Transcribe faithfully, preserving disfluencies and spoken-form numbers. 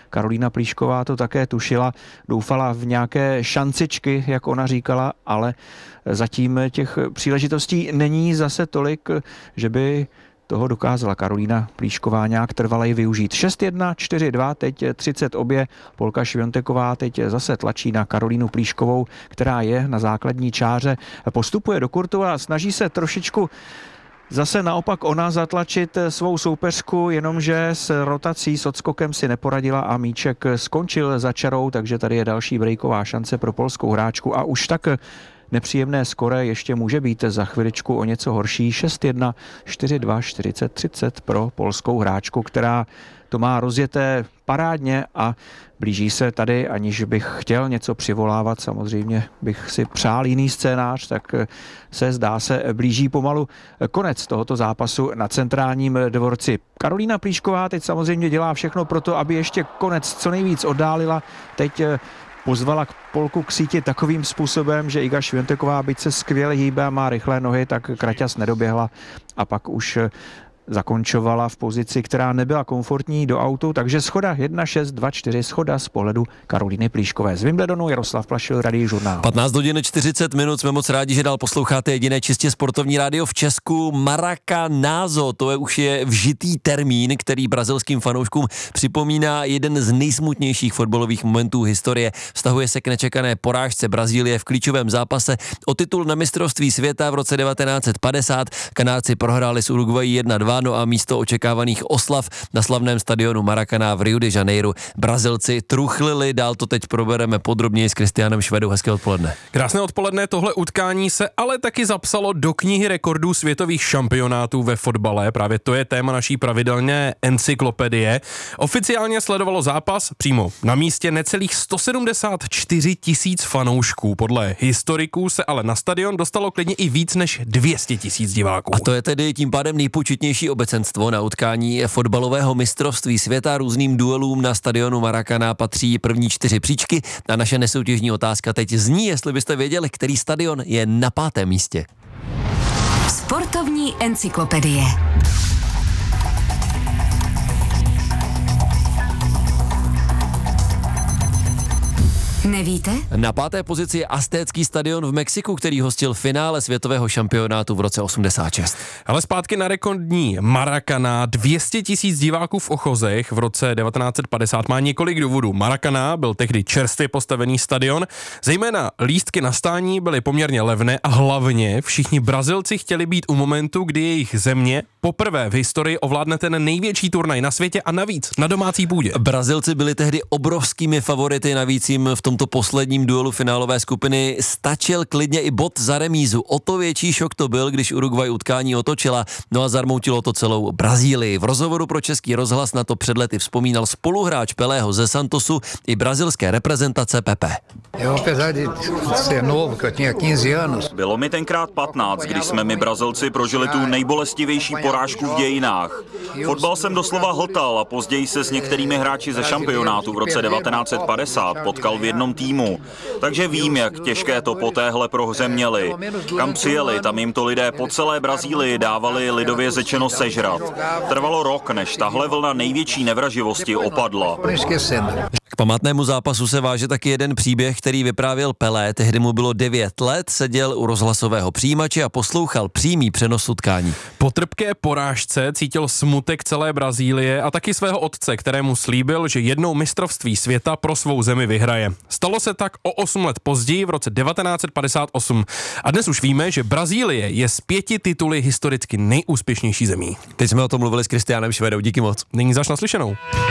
Karolína Plíšková to také tušila, doufala v nějaké šancičky, jak ona říkala, ale zatím těch příležitostí není zase tolik, že by toho dokázala Karolína Plíšková nějak trvale využít. šest jedna, čtyři dva, teď třicet obě. Polka Švionteková teď zase tlačí na Karolínu Plíškovou, která je na základní čáře. Postupuje do kurtu a snaží se trošičku zase naopak ona zatlačit svou soupeřku, jenomže s rotací, s odskokem si neporadila a míček skončil za čarou, takže tady je další breaková šance pro polskou hráčku a už tak nepříjemné skore ještě může být za chviličku o něco horší. šest jedna, čtyři dva, čtyřicet třicet pro polskou hráčku, která to má rozjeté parádně a blíží se tady, aniž bych chtěl něco přivolávat, samozřejmě bych si přál jiný scénář, tak se zdá se blíží pomalu konec tohoto zápasu na centrálním dvorci. Karolína Plíšková teď samozřejmě dělá všechno pro to, aby ještě konec co nejvíc oddálila. Teď pozvala k Polku k síti takovým způsobem, že Iga Švionteková, byť se skvěle hýbe a má rychlé nohy, tak kraťas nedoběhla a pak už zakončovala v pozici, která nebyla komfortní do autu, takže schoda jedna šest dva čtyři, schoda z pohledu Karolíny Plíškové. Z Wimbledonu Jaroslav Plašil, Radí žurnál. patnáct hodin čtyřicet minut, jsme moc rádi, že dál posloucháte jediné čistě sportovní rádio v Česku. Maracanazo, to je už je vžitý termín, který brazilským fanouškům připomíná jeden z nejsmutnějších fotbalových momentů historie. Vztahuje se k nečekané porážce Brazílie v klíčovém zápase o titul na mistrovství světa v roce devatenáct set padesát. Kanádci prohráli s Uruguayí jedna dva, no a místo očekávaných oslav na slavném stadionu Maracaná v Rio de Janeiro Brazilci truchlili. Dál to teď probereme podrobněji s Kristiánem Švedou. Hezké odpoledne. Krásné odpoledne, tohle utkání se ale taky zapsalo do knihy rekordů světových šampionátů ve fotbale. Právě to je téma naší pravidelné encyklopedie. Oficiálně sledovalo zápas přímo na místě necelých sto sedmdesát čtyři tisíc fanoušků. Podle historiků se ale na stadion dostalo klidně i víc než dvě stě tisíc diváků. A to je tedy tím pádem nejpočetnější obecenstvo na utkání fotbalového mistrovství světa. Různým duelům na stadionu Maracaná patří první čtyři příčky a naše nesoutěžní otázka teď zní, jestli byste věděli, který stadion je na pátém místě. Sportovní encyklopedie. Nevíte? Na páté pozici je Aztécký stadion v Mexiku, který hostil finále světového šampionátu v roce osmdesát šest. Ale zpátky na rekordní Maracaná, dvě stě tisíc diváků v ochozech v roce devatenáct set padesát má několik důvodů. Maracaná byl tehdy čerstvě postavený stadion, zejména lístky na stání byly poměrně levné a hlavně všichni Brazilci chtěli být u momentu, kdy jejich země poprvé v historii ovládne ten největší turnaj na světě a navíc na domácí půdě. Brazilci byli tehdy obrovskými favority, navíc jim v tomto posledním duelu finálové skupiny stačil klidně i bod za remízu. O to větší šok to byl, když Uruguay utkání otočila, no a zarmoutilo to celou Brazílii. V rozhovoru pro Český rozhlas na to před lety vzpomínal spoluhráč Pelého ze Santosu i brazilské reprezentace Pepe. Bylo mi tenkrát patnáct, když jsme my Brazilci prožili tu nejbolestivější porážku v dějinách. Fotbal jsem doslova hltal a později se s některými hráči ze šampionátu v roce devatenáct set padesát potkal v jednom týmu. Takže vím, jak těžké to po téhle prohře měli. Kam přijeli, tam jim to lidé po celé Brazílii dávali lidově řečeno sežrat. Trvalo rok, než tahle vlna největší nevraživosti opadla. K památnému zápasu se váže taky jeden příběh, který vyprávěl Pelé. Tehdy mu bylo devět let, seděl u rozhlasového přijímače a poslouchal přímý přenos utkání. Po trpké porážce cítil smutek celé Brazílie a taky svého otce, kterému slíbil, že jednou mistrovství světa pro svou zemi vyhraje. Stalo se tak o osm let později v roce devatenáct set padesát osm. A dnes už víme, že Brazílie je z pěti tituly historicky nejúspěšnější zemí. Teď jsme o tom mluvili s Kristiánem Švedou, díky moc. Nyní zaš naslyšenou.